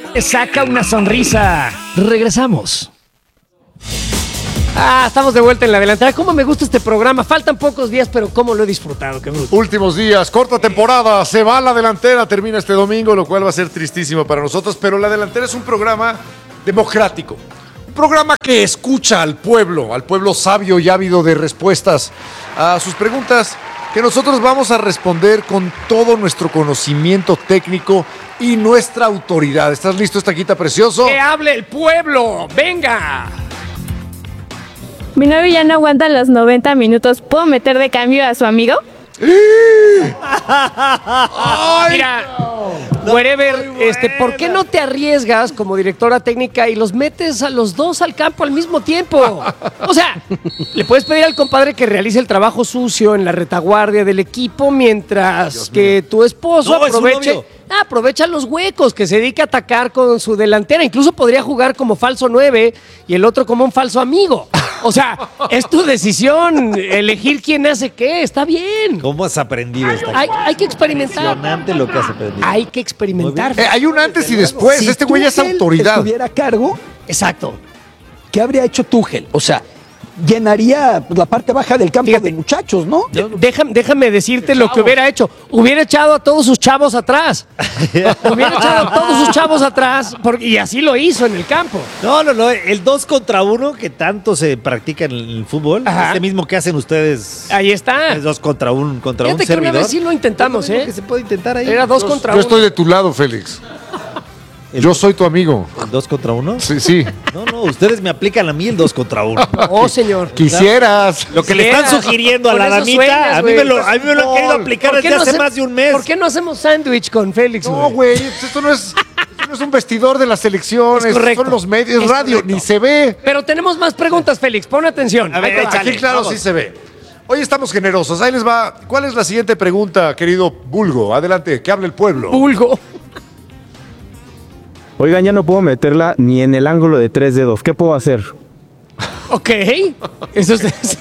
Saca una sonrisa. Regresamos. Estamos de vuelta en la delantera. ¿Cómo me gusta este programa? Faltan pocos días, pero cómo lo he disfrutado. Qué bruto. Últimos días, corta temporada, se va la delantera, termina este domingo, lo cual va a ser tristísimo para nosotros, pero la delantera es un programa democrático. Un programa que escucha al pueblo sabio y ávido de respuestas a sus preguntas, que nosotros vamos a responder con todo nuestro conocimiento técnico y nuestra autoridad. ¿Estás listo, Estaquita precioso? ¡Que hable el pueblo! ¡Venga! Mi novio ya no aguanta los 90 minutos. ¿Puedo meter de cambio a su amigo? Mira, wherever, ¿por qué no te arriesgas como directora técnica y los metes a los dos al campo al mismo tiempo? O sea, le puedes pedir al compadre que realice el trabajo sucio en la retaguardia del equipo mientras que tu esposo aprovecha los huecos, que se dedica a atacar con su delantera. Incluso podría jugar como falso 9 y el otro como un falso amigo. O sea, es tu decisión elegir quién hace qué. Está bien. ¿Cómo has aprendido esta? Hay que experimentar. Impresionante lo que has aprendido. Hay que experimentar. Hay un antes y después. Si Este güey es Tuchel autoridad. estuviera a cargo, Exacto. ¿qué habría hecho Tuchel? O sea, llenaría la parte baja del campo Fíjate. de muchachos, ¿no? Déjame decirte lo que hubiera hecho. Hubiera echado a todos sus chavos atrás. Hubiera echado a todos sus chavos atrás y así lo hizo en el campo. No. El 2 contra 1 que tanto se practica en el fútbol, Ajá. este mismo que hacen ustedes. Ahí está. Es 2 contra 1 contra un Fíjate que una servidor. vez sí lo intentamos, Que se puede intentar ahí. Era 2 contra 1. Yo estoy de tu lado, Félix. Yo soy tu amigo. ¿El 2 contra 1? Sí. No, ustedes me aplican a mí el 2 contra 1. Oh, señor. Quisieras. Lo que le están sugiriendo a Con la eso damita, sueñas, a mí me lo güey. han querido aplicar ¿Por qué desde no hace hace- más de un mes. ¿Por qué no hacemos sándwich con Félix, No, güey, esto no es un vestidor de las elecciones. Es correcto. Son los medios, Es radio, correcto. ni se ve. Pero tenemos más preguntas, Félix. Pon atención. A ver, Ahí te va. échale. Aquí, claro, vamos. sí se ve. Hoy estamos generosos. Ahí les va. ¿Cuál es la siguiente pregunta, querido Bulgo? Adelante, que hable el pueblo. Pulgo. Oigan, ya no puedo meterla ni en el ángulo de 3 dedos. ¿Qué puedo hacer? Ok. Eso es...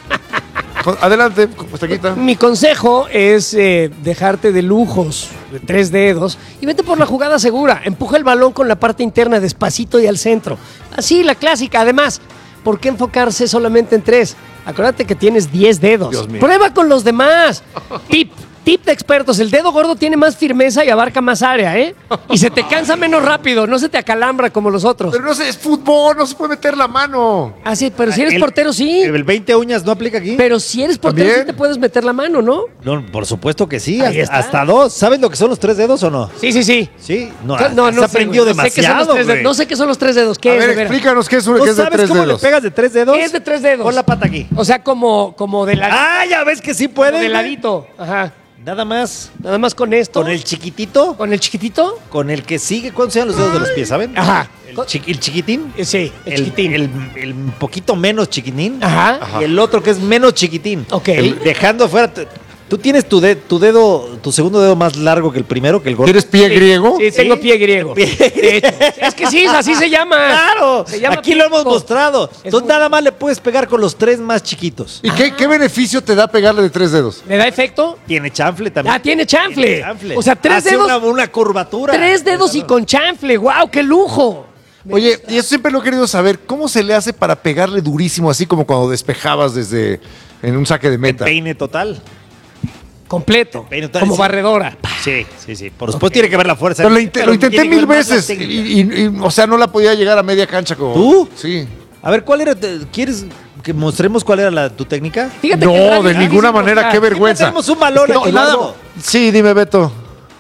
Adelante, Estaquita. Mi consejo es dejarte de lujos de 3 dedos y vete por la jugada segura. Empuja el balón con la parte interna despacito y al centro. Así, la clásica. Además, ¿por qué enfocarse solamente en 3? Acuérdate que tienes 10 dedos. Dios mío. Prueba con los demás. Tip de expertos, el dedo gordo tiene más firmeza y abarca más área, ¿eh? Y se te cansa menos rápido, no se te acalambra como los otros. Pero no sé, es fútbol, no se puede meter la mano. Ah, sí, pero si eres portero, sí. ¿El 20 uñas no aplica aquí? Pero si eres portero, ¿También? sí te puedes meter la mano, ¿no? No, por supuesto que sí. Ahí está. Hasta 2. ¿Sabes lo que son los 3 dedos o no? Sí. Sí. No, No, has sé, aprendido güey. No sé qué son los demasiado, tres dedos. güey. No sé qué son los 3 dedos. ¿Qué A es, ver, de veras? explícanos qué es ¿No de 3 sabes cómo le dedos. pegas de 3 dedos? Es de 3 dedos. Pon la pata aquí. O sea, como de ladito. Ah, ya ves que sí Como puede. de güey. ladito. Ajá. Nada más. Nada más con esto. Con el chiquitito. ¿Con el chiquitito? Con el que sigue. ¿Cuántos sean los dedos de los pies, saben? Ajá. El chiquitín. Sí, el chiquitín. El poquito menos chiquitín. Ajá. Y el otro que es menos chiquitín. Ok. Dejando afuera. Tú tienes tu dedo, tu segundo dedo más largo que el primero, que el gordo. ¿Tienes pie Sí, griego? Sí, tengo pie griego. De hecho. Es que sí, así se llama. ¡Claro! Se llama Aquí lo hemos pico. mostrado. Entonces nada más le puedes pegar con los 3 más chiquitos. ¿Y qué beneficio te da pegarle de 3 dedos? ¿Le da efecto? Tiene chanfle también. Tiene chanfle. Tiene chanfle. O sea, 3 Hace dedos. una curvatura. 3 dedos y con chanfle. ¡Wow! ¡Qué lujo! Oye, y eso siempre lo he querido saber. ¿Cómo se le hace para pegarle durísimo, así como cuando despejabas en un saque de meta? Peine total. Completo. Peine total, Como sí. barredora. Sí. Por supuesto tiene que ver la fuerza. Pero lo intenté tiene que 1000 ver más la veces técnica. o sea, no la podía llegar a media cancha como... ¿Tú? Sí. A ver, ¿cuál era? ¿Quieres que mostremos cuál era tu técnica? Fíjate No, que en radio de es ninguna difícil manera, mostrar. qué vergüenza. Tenemos un balón No, aquí nada- largo. Sí, dime, Beto.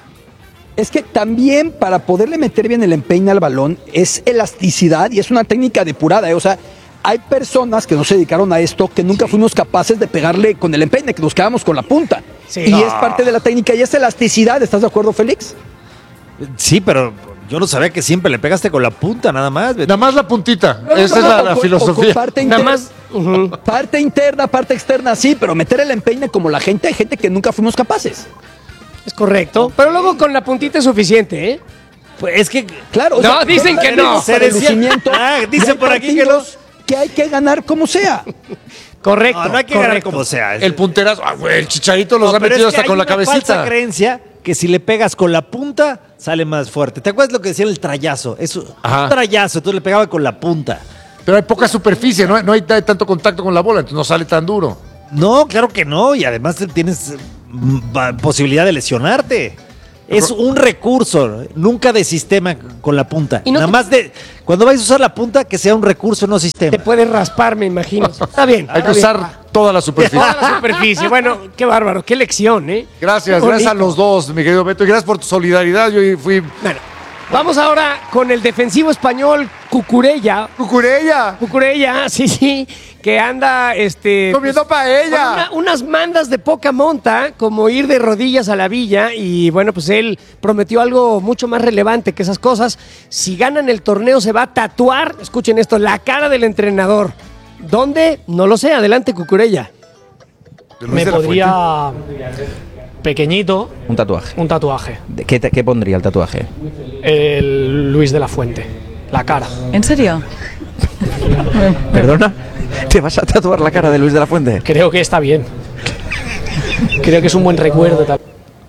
Es que también para poderle meter bien el empeine al balón es elasticidad y es una técnica depurada, ¿eh? O sea, hay personas que no se dedicaron a esto que nunca fuimos capaces de pegarle con el empeine, que nos quedamos con la punta. Sí. Y es parte de la técnica y es elasticidad, ¿estás de acuerdo, Félix? Sí, pero yo no sabía que siempre le pegaste con la punta nada más. Nada más la puntita. Esa es la O con filosofía. parte Nada interna, más. parte interna, parte externa, sí, pero meter el empeine como la gente, hay gente que nunca fuimos capaces. Es correcto. Pero luego con la puntita es suficiente, ¿eh? Pues es que Claro. No, dicen que no. Para el lucimiento. Dicen Y hay por aquí que no. partidos que hay que ganar como sea. Correcto. no hay que ganar correcto. como sea. El punterazo. Ah, güey, el chicharito los ha pero metido es que hasta hay con la una falsa cabecita. creencia que si le pegas con la punta, sale más fuerte. ¿Te acuerdas lo que decía el trayazo? Es un Ajá. trayazo, entonces le pegaba con la punta. Pero hay poca superficie, no hay tanto contacto con la bola, entonces no sale tan duro. No, claro que no, y además tienes posibilidad de lesionarte. Es un recurso, nunca de sistema con la punta. Y no Nada más cuando vayas a usar la punta, que sea un recurso, no sistema. Te puedes raspar, me imagino. Está bien. Hay que está bien. usar toda la superficie. Toda la superficie. Bueno, qué bárbaro, qué lección, ¿eh? Gracias, Qué gracias a bonito. los dos, mi querido Beto, y gracias por tu solidaridad. Yo fui Bueno, vamos ahora con el defensivo español Cucurella. Cucurella, Sí, que anda comiendo paella. con unas mandas de poca monta, como ir de rodillas a la villa, y bueno, pues él prometió algo mucho más relevante que esas cosas. Si ganan el torneo se va a tatuar, escuchen esto, la cara del entrenador. ¿Dónde? No lo sé, adelante Cucurella. De Luis Me de la podría pequeñito Un tatuaje. un tatuaje. ¿Qué pondría el tatuaje? El Luis de la Fuente. La cara. ¿En serio? ¿Perdona? ¿Te vas a tatuar la cara de Luis de la Fuente? Creo que está bien. Creo que es un buen recuerdo también.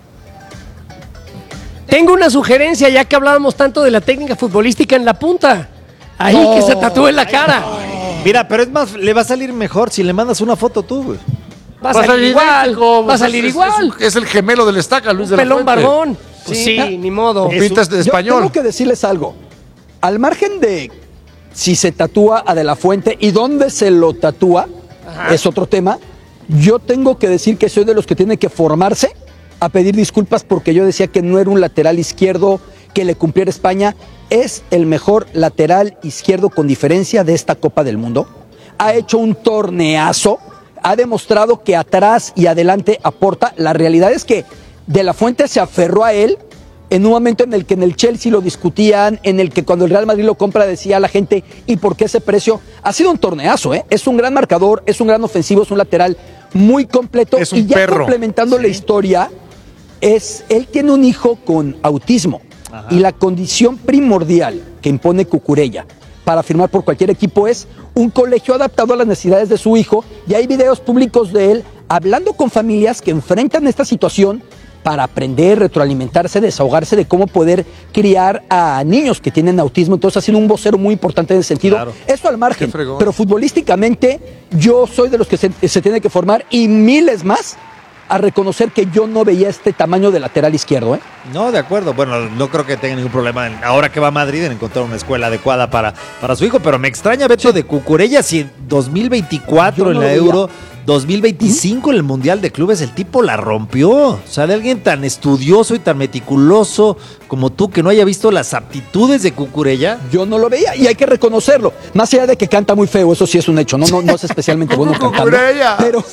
Tengo una sugerencia, ya que hablábamos tanto de la técnica futbolística en la punta. Ahí que se tatúe la cara. Mira, pero es más, le va a salir mejor si le mandas una foto tú, güey. Va a salir igual. Va a salir igual. Es el gemelo del Estaca, Luis de la Pelón Fuente. barbón. Pues sí, ni modo. Con pintas de Yo español. tengo que decirles algo. Al margen de si se tatúa a De la Fuente y dónde se lo tatúa, es otro tema. Yo tengo que decir que soy de los que tienen que formarse a pedir disculpas porque yo decía que no era un lateral izquierdo que le cumpliera España. Es el mejor lateral izquierdo con diferencia de esta Copa del Mundo. Ha hecho un torneazo. Ha demostrado que atrás y adelante aporta. La realidad es que De la Fuente se aferró a él en un momento en el que en el Chelsea lo discutían, en el que cuando el Real Madrid lo compra decía a la gente, ¿y por qué ese precio? Ha sido un torneazo, ¿eh? Es un gran marcador, es un gran ofensivo, es un lateral muy completo. Es un y ya perro. complementando la historia, él tiene un hijo con autismo. Y la condición primordial que impone Cucurella para firmar por cualquier equipo es un colegio adaptado a las necesidades de su hijo, y hay videos públicos de él hablando con familias que enfrentan esta situación para aprender, retroalimentarse, desahogarse de cómo poder criar a niños que tienen autismo. Entonces ha sido un vocero muy importante en ese sentido. Claro. Eso al margen, Qué fregón. pero futbolísticamente yo soy de los que se tiene que formar, y miles más a reconocer que yo no veía este tamaño de lateral izquierdo, ¿eh? No, de acuerdo. Bueno, no creo que tenga ningún problema ahora que va a Madrid en encontrar una escuela adecuada para su hijo, pero me extraña, Beto, de Cucurella, si en 2024 Yo en no la lo veía. Euro, 2025 en el Mundial de Clubes, el tipo la rompió. O sea, de alguien tan estudioso y tan meticuloso como tú, que no haya visto las aptitudes de Cucurella. Yo no lo veía, y hay que reconocerlo. Más allá de que canta muy feo, eso sí es un hecho. No es especialmente bueno cantando. Cucurella. Pero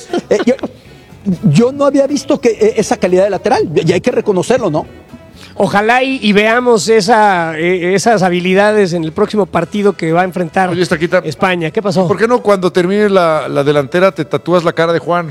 yo no había visto que esa calidad de lateral, y hay que reconocerlo, ¿no? Ojalá y veamos esas habilidades en el próximo partido que va a enfrentar Oye, Estaquita, España. ¿Qué pasó? ¿Por qué no cuando termine la delantera te tatúas la cara de Juan?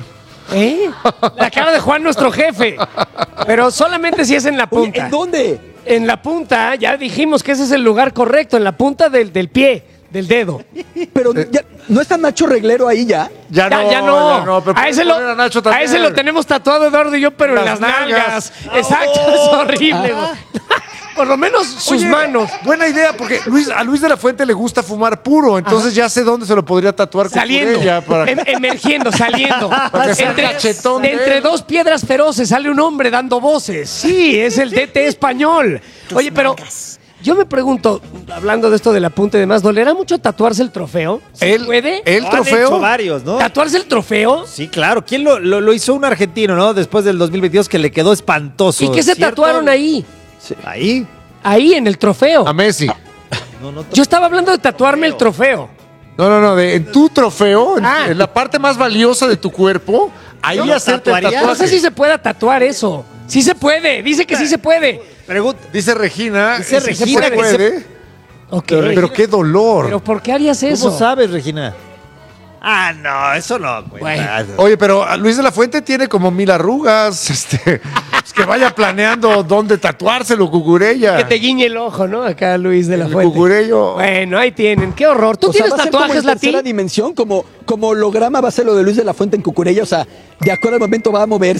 La cara de Juan, nuestro jefe. Pero solamente si es en la Oye, punta. ¿en dónde? En la punta, ya dijimos que ese es el lugar correcto, en la punta del pie, del dedo. Pero ya, ¿no está Nacho Reglero ahí ya? Ya no. pero a, ese puedes poner a Nacho también. ese lo tenemos tatuado Eduardo y yo, pero en Las las nalgas. nalgas. Exacto, es horrible. güey. Por lo menos sus Oye, manos. Buena idea, porque a Luis de la Fuente le gusta fumar puro, entonces ya sé dónde se lo podría tatuar Saliendo, Cucurella para emergiendo, saliendo. Para que sea cachetón de entre él. dos piedras feroces sale un hombre dando voces. Sí, es el DT español. Oye, pero yo me pregunto, hablando de esto de la punta y demás, ¿dolerá mucho tatuarse el trofeo? ¿Se puede? El Han trofeo. hecho varios, ¿no? ¿Tatuarse el trofeo? Sí, claro. ¿Quién lo hizo? Un argentino, ¿no? Después del 2022, que le quedó espantoso. ¿Y qué se ¿Cierto? tatuaron ahí? Ahí. Ahí, en el trofeo. A Messi. No, Yo estaba hablando de tatuarme el trofeo. No, en tu trofeo, Ah. en la parte más valiosa de tu cuerpo, ahí ¿Yo lo hacerte el tatuaría? No tatuaje. sé si se pueda tatuar eso. Sí se puede, dice que sí se puede. Pregunta. Dice Regina. Dice sí Regina se que puede. Ok. Pero qué dolor. ¿Pero por qué harías eso? ¿Cómo sabes, Regina? Ah, no, eso no cuenta. Oye, pero Luis de la Fuente tiene como 1000 arrugas. Pues que vaya planeando dónde tatuárselo, Cucurella. Que te guiñe el ojo, ¿no? Acá Luis de la El Fuente. cucurello. Bueno, ahí tienen. Qué horror. ¿Tú O sea, tienes va a ser como tatuajes, en tercera Lati? dimensión, como holograma va a ser lo de Luis de la Fuente en Cucurella. O sea, de acuerdo al momento va a moverse.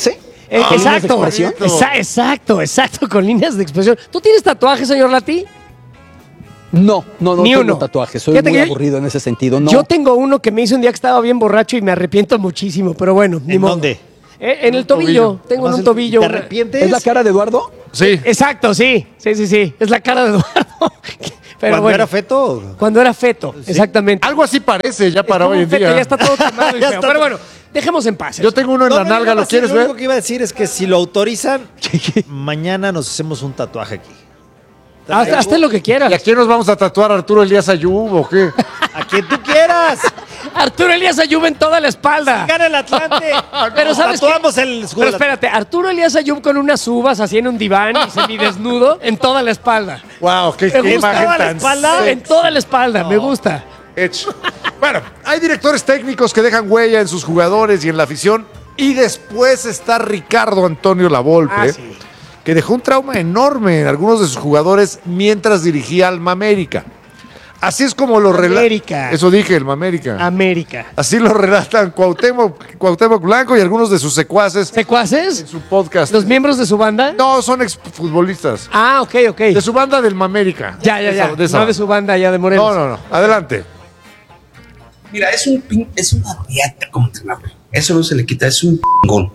Exacto, expresión. exacto, con líneas de expresión. ¿Tú tienes tatuajes, señor Lati? No Ni tengo uno. tatuajes. Soy Fíjate muy que aburrido en ese sentido. No. Yo tengo uno que me hice un día que estaba bien borracho y me arrepiento muchísimo, pero bueno, ni ¿En modo. dónde? En el tobillo. Tengo en un tobillo. ¿Te una- arrepientes? ¿Es la cara de Eduardo? Sí. Exacto, sí. Es la cara de Eduardo. Pero ¿Cuando bueno, era feto? Cuando era feto, exactamente. Algo así parece ya para Es como hoy un en feto, día. ya está todo quemado y Ya feo. está Pero todo- bueno, dejemos en paz. Yo tengo uno en No, la mira, nalga, ¿lo quieres Lo ver? único que iba a decir es que si lo autorizan, mañana nos hacemos un tatuaje aquí. Hazte lo que ¿Y quieras. a quién nos vamos a tatuar? ¿Arturo Elías Ayub o qué? A quien tú quieras. Arturo Elías Ayub en toda la espalda. Gana el Atlante. Pero ¿sabes qué? Tatuamos el escudo. Pero espérate, Arturo Elías Ayub con unas uvas así en un diván y semidesnudo en toda la espalda. Wow, qué Me gusta imagen toda la tan espalda, en toda la espalda, me gusta. hecho. Bueno, hay directores técnicos que dejan huella en sus jugadores y en la afición. Y después está Ricardo Antonio Lavolpe, Sí. que dejó un trauma enorme en algunos de sus jugadores mientras dirigía Alma América. Así es como lo relata. América. Eso dije, Alma América. América. Así lo relatan Cuauhtémoc Blanco y algunos de sus secuaces ¿Secuaces? en su podcast. ¿Los miembros de su banda? No, son exfutbolistas. Ah, ok. De su banda del Mamérica. Ya. De esa No banda. de su banda ya de Morelos. No. Adelante. Mira, es una riata como entrenador. Eso no se le quita, es un pingón.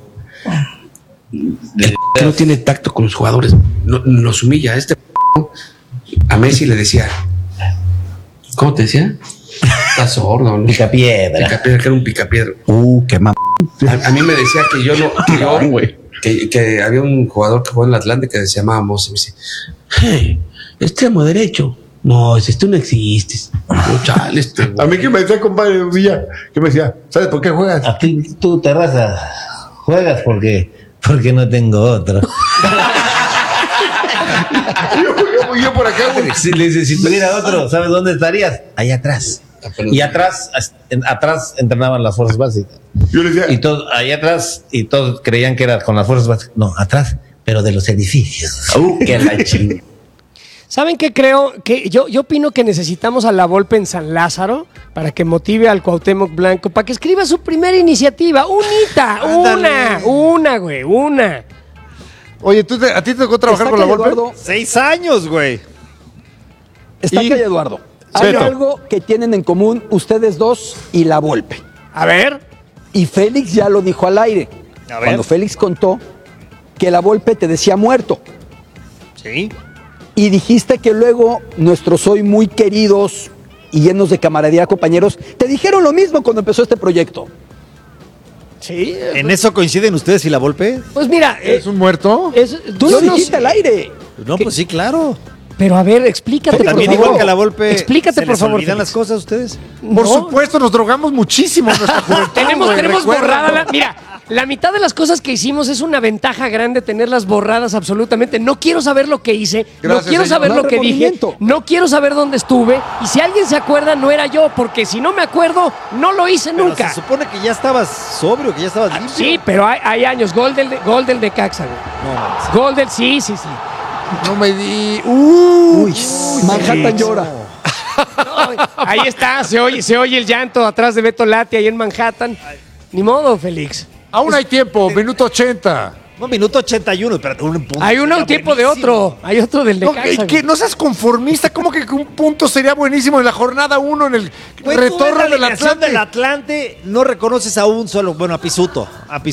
Que no tiene tacto con los jugadores. Los humilla. A Messi le decía, ¿cómo te decía? Estás sordo, ¿no? Picapiedra. Picapiedra, que era un picapiedra. Qué mamá. A mí me decía que yo no, que había un jugador que jugó en el Atlante que se llamaba Mose. Y me dice, hey, extremo derecho. No, tú no existes. No, chale, A mí que me decía, compadre Villa, que me decía, ¿sabes por qué juegas? A ti, tú, Terraza, juegas porque no tengo otro. Yo por acá, güey. Si le dices, si tuviera otro, ¿sabes dónde estarías? Ahí atrás. Y atrás entrenaban las fuerzas básicas. Yo le decía, Y todo, ahí atrás, y todos creían que era con las fuerzas básicas. No, atrás, pero de los edificios. Que la chingada. ¿Saben qué creo? Que yo opino que necesitamos a La Volpe en San Lázaro para que motive al Cuauhtémoc Blanco, para que escriba su primera iniciativa. Una, güey. oye, ¿a ti te tocó trabajar Está con la calle Volpe? Eduardo. 6 años, güey. Está Y- calle Eduardo. Hay Beto. algo que tienen en común ustedes dos y la Volpe. A ver. Y Félix ya lo dijo al aire. A ver. Cuando Félix contó que la Volpe te decía muerto. Sí. Y dijiste que luego nuestros hoy muy queridos y llenos de camaradería compañeros te dijeron lo mismo cuando empezó este proyecto. Sí. ¿En eso coinciden ustedes y la Volpe? Pues mira. ¿Es un muerto? Tú yo lo no dijiste sé. al aire. No, pues sí, claro. Pero a ver, explícate, por También favor. igual que a la Volpe. Explícate, ¿se por les favor. olvidan Félix. las cosas a ustedes? Por No. supuesto, nos drogamos muchísimo en nuestra juventud. Tenemos güey, recuerda. borrada la... Mira, la mitad de las cosas que hicimos es una ventaja grande tenerlas borradas absolutamente. No quiero saber lo que hice, Gracias, no quiero señor. saber No lo hay que dije, remordimiento. no quiero saber dónde estuve. Y si alguien se acuerda, no era yo, porque si no me acuerdo, no lo hice Pero nunca. se supone que ya estabas sobrio, que ya estabas limpio. Sí, pero hay años. Gol del de Caxa, güey. No, mames. Gol del... Sí. No me di. Uy, Manhattan Félix. llora. No, ahí está, se oye el llanto atrás de Beto Lati, ahí en Manhattan. Ni modo, Félix. Aún hay tiempo, minuto 80. No, minuto 81, espérate, un punto. Hay uno sería un tiempo de buenísimo. otro. Hay otro del de No, Caxa. que no seas conformista, como que un punto sería buenísimo en la jornada 1 en el Güey, retorno tú ves la del alineación Atlante. del Atlante, no reconoces a un solo, bueno, a Pisuto.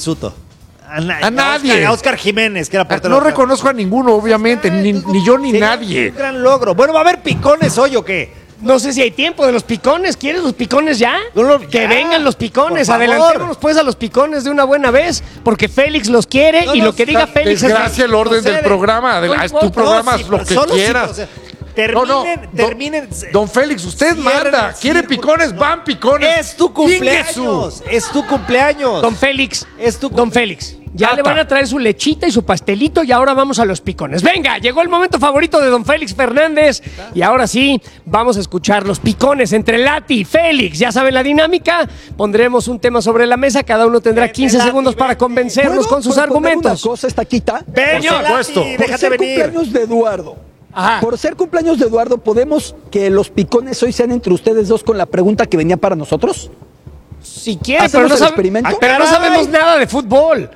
A nadie. A Oscar Jiménez, que era portero. No reconozco a ninguno, obviamente, ni yo ni Sería nadie. Un gran logro. Bueno, ¿va a haber picones hoy o qué? No sé si hay tiempo de los picones. ¿Quieres los picones ya? No, que ya, vengan los picones. por favor. Adelantémonos pues a los picones de una buena vez, porque Félix los quiere No, y no, lo que diga Está- Félix Desgracia el orden del procede. programa. No Es tu importa. programa, No, sí, haz lo que solo sí, quieras. o sea, No, terminen. Don Félix, usted Cierren manda. el ¿Quiere círculo. picones? Van picones. Es tu cumpleaños. Ingesu. Es tu cumpleaños. Don Félix. Es tu Don Félix. Ya Ata. le van a traer su lechita y su pastelito y ahora vamos a los picones. Venga, llegó el momento favorito de don Félix Fernández y ahora sí, vamos a escuchar los picones entre Lati y Félix. Ya saben la dinámica, pondremos un tema sobre la mesa, cada uno tendrá 15 Lati, segundos para vente. convencernos con sus ¿Puedo poner argumentos. Una cosa, esta quita. Ven, Por supuesto. Lati, Por déjate ser venir. cumpleaños de Eduardo. Ajá. Por ser cumpleaños de Eduardo, ¿podemos que los picones hoy sean entre ustedes dos con la pregunta que venía para nosotros? Si quiere, ¿Hacemos el experimento? pero no sabemos nada de fútbol.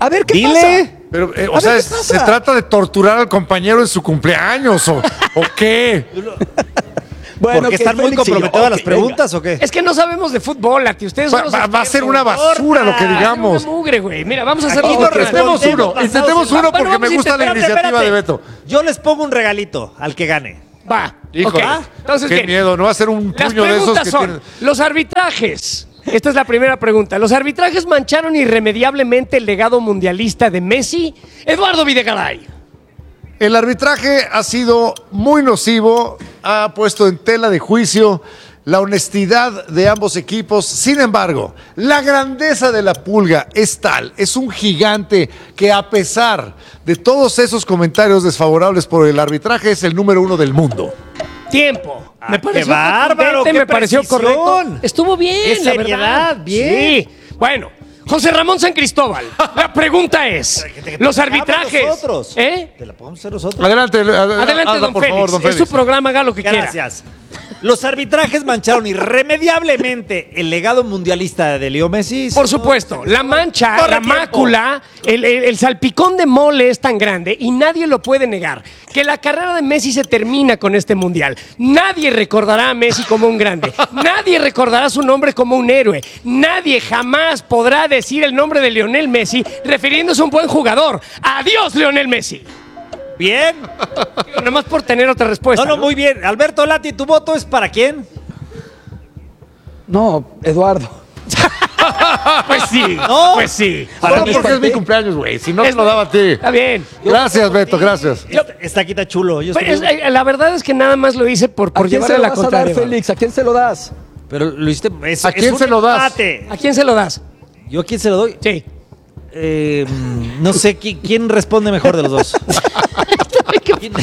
A ver, ¿qué Dile. pasa? Pero, A o ver, sea, ¿qué ¿se pasa? trata de torturar al compañero en su cumpleaños o qué? Bueno, ¿Porque ok, están muy Félix y yo. comprometidas las Ok, preguntas o qué? Es que no sabemos de fútbol, Lati. Ustedes son los Va a ser expertos. una basura lo que Va a ser digamos. una mugre, güey. Mira, vamos a hacer Aquí los no Intentemos respondemos uno, intentemos basados en- uno Bueno, porque me vamos a gusta la intentar, iniciativa de Beto. Yo les pongo un regalito al que gane. Va. Híjole, Ok. Entonces, qué bien. miedo, no va a ser un Las puño de esos preguntas que son, tienen. los arbitrajes. Esta es la primera pregunta. ¿Los arbitrajes mancharon irremediablemente el legado mundialista de Messi? Eduardo Videgaray. El arbitraje ha sido muy nocivo, ha puesto en tela de juicio la honestidad de ambos equipos. Sin embargo, la grandeza de la Pulga es tal, es un gigante que a pesar de todos esos comentarios desfavorables por el arbitraje es el número 1 del mundo. Tiempo. Me qué pareció bárbaro, contundente, qué me pareció precisión. correcto. Estuvo bien, Qué la seriedad, verdad. bien. Sí. Bueno, José Ramón San Cristóbal. La pregunta es, los arbitrajes. Nosotros. ¿Eh? Te la podemos hacer nosotros. Adelante, Adelante, hazla, don por Félix. favor, don Es su Félix. programa, haga lo que quiera. Gracias. Los arbitrajes mancharon irremediablemente el legado mundialista de Leo Messi. Por supuesto, la mancha, Corre la tiempo. mácula, el salpicón de mole es tan grande y nadie lo puede negar. Que la carrera de Messi se termina con este mundial. Nadie recordará a Messi como un grande. Nadie recordará su nombre como un héroe. Nadie jamás podrá decir el nombre de Lionel Messi refiriéndose a un buen jugador. ¡Adiós, Lionel Messi! Bien. Nada más por tener otra respuesta. No, muy bien. Alberto Lati, ¿tu voto es para quién? No, Eduardo. Pues sí, No. pues sí. Para Solo mí porque es mi parte. cumpleaños, güey. Si no Es- te lo daba a ti. Está bien. Gracias, Beto, gracias. Está quita chulo. Yo Pues, estoy- la verdad es que nada más lo hice por ¿A quién llevarle se lo la vas a dar, contraria. Félix? ¿A quién se lo das? Pero lo hiciste. ¿A quién se lo das? empate. ¿A quién se lo das? ¿Yo a quién se lo doy? Sí. No sé quién responde mejor de los dos. ¿Quién,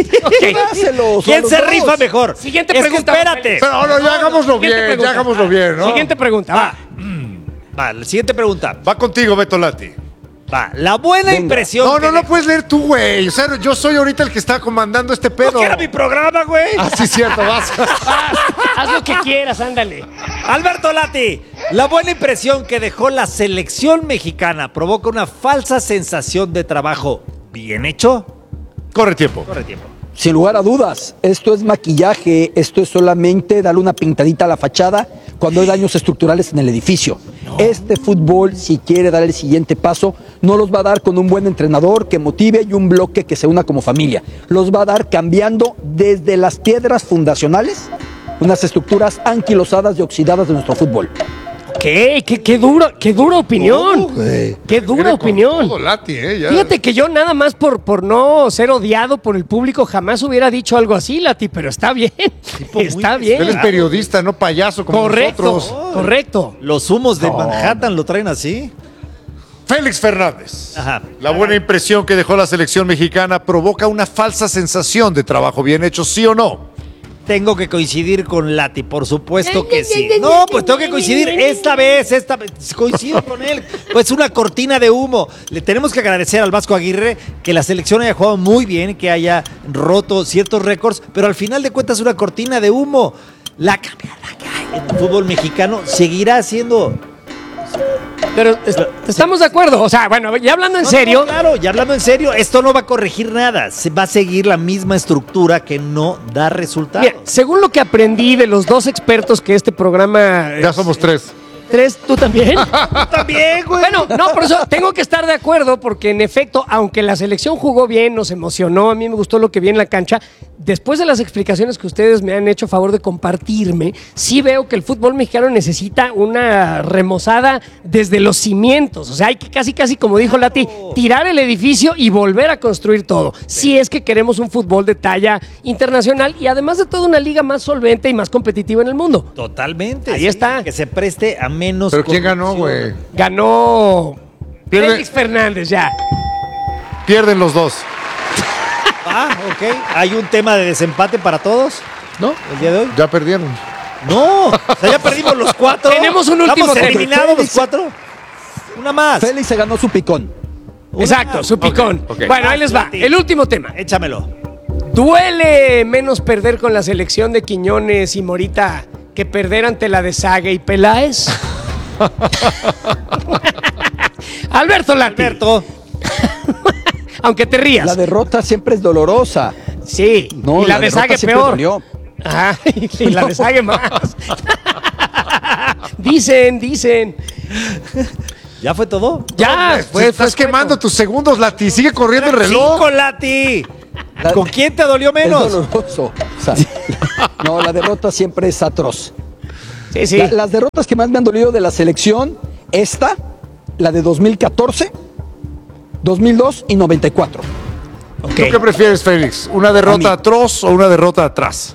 Dáselo, quién son se los dos. rifa mejor? Siguiente Es que pregunta, espérate. Pero no, ya hagámoslo Siguiente bien, pregunta. ya hagámoslo bien, ¿no? Siguiente pregunta, va. Va, la siguiente pregunta. Va contigo, Beto Lati. Va, la buena Venga. impresión. No, que no dejó- puedes leer tú, güey. O sea, yo soy ahorita el que está comandando este pedo. No, que era mi programa, güey. Ah, sí, cierto, vas. Haz lo que quieras, ándale. Alberto Lati, la buena impresión que dejó la selección mexicana provoca una falsa sensación de trabajo bien hecho. Corre tiempo. Corre tiempo. Sin lugar a dudas, esto es maquillaje, esto es solamente darle una pintadita a la fachada cuando hay daños estructurales en el edificio. Este fútbol, si quiere dar el siguiente paso, no los va a dar con un buen entrenador que motive y un bloque que se una como familia. Los va a dar cambiando desde las piedras fundacionales unas estructuras anquilosadas y oxidadas de nuestro fútbol. ¿Qué? Qué dura opinión. Qué dura Viene con opinión. todo, Lati, ya. Fíjate que yo nada más por no ser odiado por el público jamás hubiera dicho algo así, Lati, pero está bien. Está Él es bien. periodista, no payaso como Correcto, nosotros. correcto. Los humos de Manhattan lo traen así. Félix Fernández. Ajá. La buena impresión que dejó la selección mexicana provoca una falsa sensación de trabajo bien hecho, ¿sí o no? Tengo que coincidir con Lati, por supuesto que sí. No, pues tengo que coincidir esta vez, coincido con él. Pues una cortina de humo. Le tenemos que agradecer al Vasco Aguirre que la selección haya jugado muy bien, que haya roto ciertos récords, pero al final de cuentas una cortina de humo. La cambiada que hay en el fútbol mexicano seguirá siendo... Pero estamos de acuerdo. O sea, bueno, ya hablando en serio. No, claro, ya hablando en serio, esto no va a corregir nada. Se va a seguir la misma estructura que no da resultados. Mira, según lo que aprendí de los dos expertos que este programa... Ya somos tres. ¿Tres? ¿Tú también? También, güey. Bueno, no, por eso tengo que estar de acuerdo, porque en efecto, aunque la selección jugó bien, nos emocionó, a mí me gustó lo que vi en la cancha, después de las explicaciones que ustedes me han hecho favor de compartirme, sí veo que el fútbol mexicano necesita una remozada desde los cimientos. O sea, hay que casi como dijo Lati, tirar el edificio y volver a construir todo. Si es que queremos un fútbol de talla internacional y además de todo una liga más solvente y más competitiva en el mundo. Totalmente. Ahí está. Que se preste a menos. ¿Pero quién ganó, corrupción. güey? Ganó Pierde- Félix Fernández, ya. Pierden los dos. Ah, ok. ¿Hay un tema de desempate para todos? ¿No? ¿El día de hoy? Ya perdieron. No. O sea, ya perdimos los cuatro. Tenemos un último ¿Estamos tema. eliminados los cuatro? Una más. Félix se ganó su picón. Exacto, su picón. ok. Bueno, ahí les va. El último tema. Échamelo. ¿Duele menos perder con la selección de Quiñones y Morita que perder ante la de Sague y Peláez? Alberto Lati. Alberto. Aunque te rías. La derrota siempre es dolorosa. Sí. No, y la de derrota Sague siempre peor. dolió. Ajá, y la de Sague más. Dicen. ¿Ya fue todo? Ya, Estás quemando tus segundos, Lati. Sigue corriendo el reloj. 5, Lati. La- ¿Con quién te dolió Es menos? doloroso. O sea, no, la derrota siempre es atroz. Sí. Las derrotas que más me han dolido de la selección, esta, la de 2014, 2002 y 94. ¿Tú qué prefieres, Félix? ¿Una derrota atroz o una derrota atrás?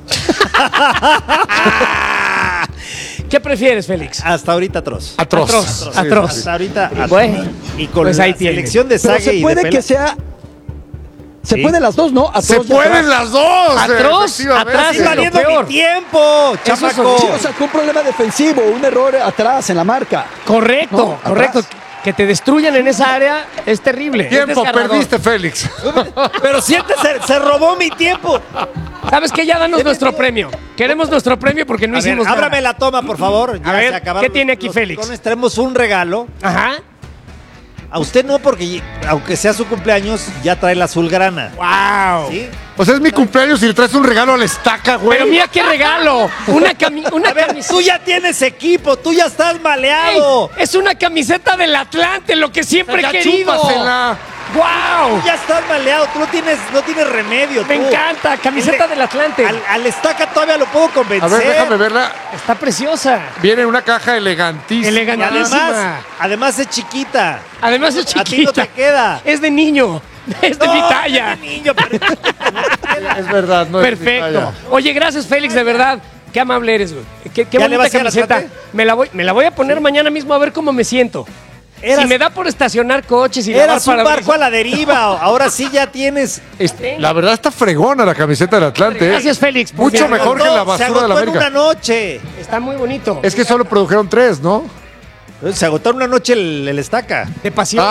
¿Qué prefieres, Félix? Hasta ahorita atroz. Atroz. Atroz. Hasta ahorita atroz. Bueno, Y con pues la ahí tienes. selección de Pero Sague se y puede de que Pela. sea... Se Sí. pueden las dos, ¿no? Atroz Se y pueden atrás. las dos. Atroz, efectivamente. atrás ¡Estoy es lo valiendo peor. mi tiempo, Eso es chamaco! Sí, o sea, fue un problema defensivo, un error atrás en la marca. Correcto, No, correcto. atrás. Que te destruyan en esa área es terrible. es Tiempo, desgarrador. perdiste, Félix. Pero siéntese, se robó mi tiempo. ¿Sabes qué? Ya danos nuestro premio. Queremos nuestro premio porque no A ver, hicimos ábrame nada. la toma, por favor. Ya ver, se acabaron ¿qué tiene aquí los Félix? picones. Tenemos un regalo. Ajá. A usted no, porque aunque sea su cumpleaños, ya trae la azulgrana. ¡Wow! ¿Sí? Pues es mi cumpleaños y le traes un regalo a la estaca, güey. Pero mira qué regalo. Una A ver, camiseta. tú ya tienes equipo, tú ya estás ¡Ey! maleado. Es una camiseta del Atlante, lo que siempre Ya he querido. chúpasela. ¡Wow! Tú ya estás maleado, tú no tienes remedio. Me tú. encanta, camiseta del Atlante. Al estaca todavía lo puedo convencer. A ver, déjame verla. Está preciosa. Viene en una caja elegantísima. Y Elegantísima. además es chiquita. Además es A ti no chiquita. te queda. Es de niño. Es de mi talla. es de niño, pero- Es verdad, no es mi Perfecto. talla. Oye, gracias, Félix, de verdad. Qué amable eres, güey. Qué ¿Ya le bonita vas a ir al camiseta. Atlante? Me la voy a poner mañana mismo a ver cómo me siento. Si me da por estacionar coches y lavar Eras un parabrisas. barco a la deriva. Ahora sí ya tienes. La verdad está fregona la camiseta del Atlante. Gracias, Félix. por Mucho mi- mejor que la Se basura agotó de la en una América. noche. Está muy bonito. Es que solo produjeron 3, ¿no? Se agotó en una noche el estaca. De pasión.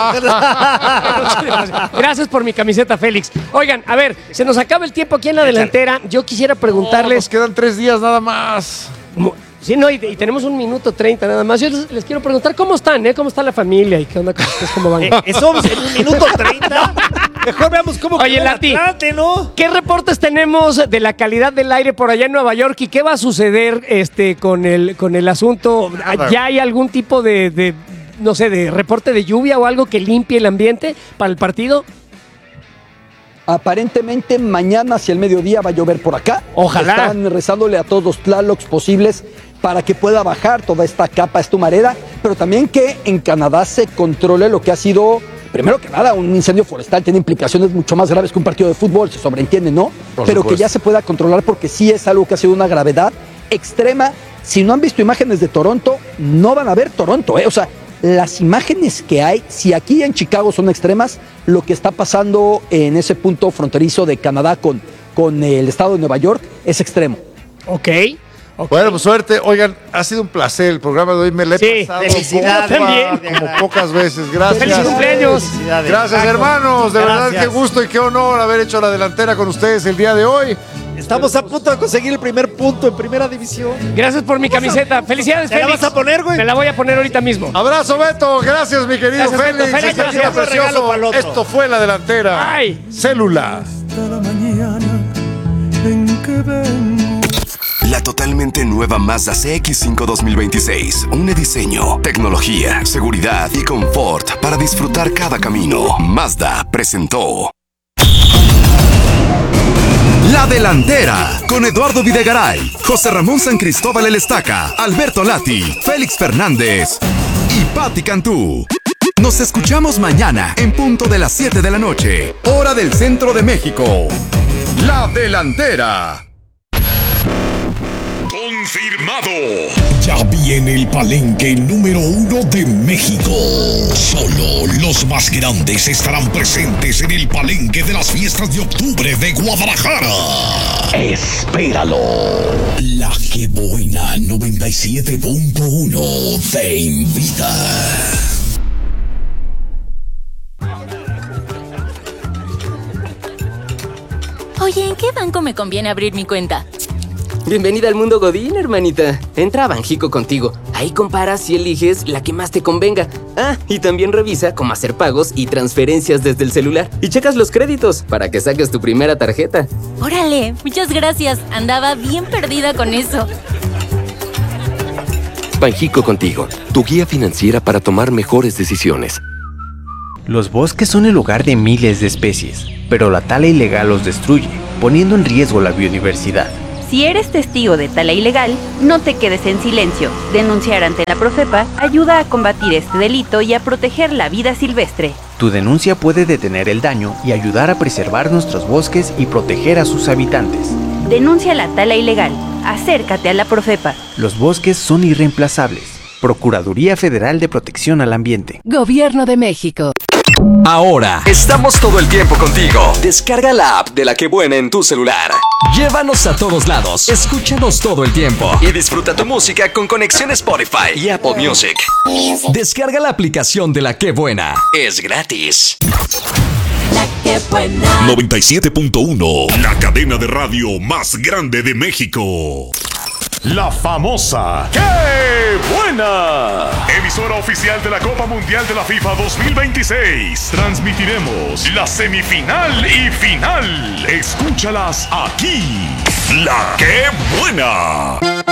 Ah. Gracias por mi camiseta, Félix. Oigan, a ver, se nos acaba el tiempo aquí en la delantera. Yo quisiera Nos preguntarles. quedan 3 días nada más. Sí, no, y tenemos 1 minuto 30 nada más. Yo les quiero preguntar cómo están, ¿eh? ¿Cómo está la familia y qué onda con ustedes? ¿Cómo van? Eso en 1 minuto 30. Mejor veamos cómo Oye, quedó el Lati. Atlante, ¿no? ¿Qué reportes tenemos de la calidad del aire por allá en Nueva York y qué va a suceder con el asunto? Nada. ¿Ya hay algún tipo de, no sé, de reporte de lluvia o algo que limpie el ambiente para el partido? Aparentemente mañana hacia el mediodía va a llover por acá. Ojalá. Están rezándole a todos los Tlalocs posibles para que pueda bajar toda esta capa, esta humareda, pero también que en Canadá se controle lo que ha sido, primero que nada, un incendio forestal. Tiene implicaciones mucho más graves que un partido de fútbol, se sobreentiende, ¿no? Por Pero supuesto. que ya se pueda controlar porque sí es algo que ha sido una gravedad extrema. Si no han visto imágenes de Toronto, no van a ver Toronto, ¿eh? O sea, las imágenes que hay, si aquí en Chicago son extremas, lo que está pasando en ese punto fronterizo de Canadá con el estado de Nueva York es extremo. Ok. Bueno, pues suerte. Oigan, ha sido un placer el programa de hoy. Me lo he Sí, pasado felicidades. bomba, También. como pocas veces. Gracias. ¡Feliz cumpleaños! Felicidades. Gracias, hermanos. De verdad, Gracias. qué gusto y qué honor haber hecho la delantera con ustedes el día de hoy. Estamos a punto de conseguir el primer punto en primera división. Gracias por mi camiseta. Felicidades, ¿Te la Félix. vas a poner, güey? Me la voy a poner ahorita mismo. Abrazo, Beto. Gracias, mi querido Gracias, Beto. Félix. Félix, Gracias, gracias. Un regalo para el otro. Esto fue la delantera. Ay. Célula. La totalmente nueva Mazda CX-5 2026. Un diseño, tecnología, seguridad y confort para disfrutar cada camino. Mazda presentó La Delantera con Eduardo Videgaray, José Ramón San Cristóbal El Estaca, Alberto Lati, Félix Fernández y Patti Cantú. Nos escuchamos mañana en punto de las 7 de la noche, hora del centro de México. La Delantera. Confirmado. Ya viene el palenque número 1 de México. Solo los más grandes estarán presentes en el palenque de las fiestas de octubre de Guadalajara. Espéralo. La que buena 97.1 te invita. Oye, ¿en qué banco me conviene abrir mi cuenta? Bienvenida al mundo Godín, hermanita. Entra a Banjico Contigo. Ahí comparas y eliges la que más te convenga. Ah, y también revisa cómo hacer pagos y transferencias desde el celular. Y checas los créditos para que saques tu primera tarjeta. Órale, muchas gracias. Andaba bien perdida con eso. Banjico Contigo, tu guía financiera para tomar mejores decisiones. Los bosques son el hogar de miles de especies, pero la tala ilegal los destruye, poniendo en riesgo la biodiversidad. Si eres testigo de tala ilegal, no te quedes en silencio. Denunciar ante la Profepa ayuda a combatir este delito y a proteger la vida silvestre. Tu denuncia puede detener el daño y ayudar a preservar nuestros bosques y proteger a sus habitantes. Denuncia la tala ilegal. Acércate a la Profepa. Los bosques son irreemplazables. Procuraduría Federal de Protección al Ambiente. Gobierno de México. Ahora, estamos todo el tiempo contigo. Descarga la app de La Qué Buena en tu celular. Llévanos a todos lados, escúchanos todo el tiempo y disfruta tu música con conexión Spotify y Apple Music. Descarga la aplicación de La Qué Buena. Es gratis. La Qué Buena. 97.1, la cadena de radio más grande de México. La famosa ¡Qué Buena! Emisora oficial de la Copa Mundial de la FIFA 2026. Transmitiremos la semifinal y final. Escúchalas aquí. La Qué Buena.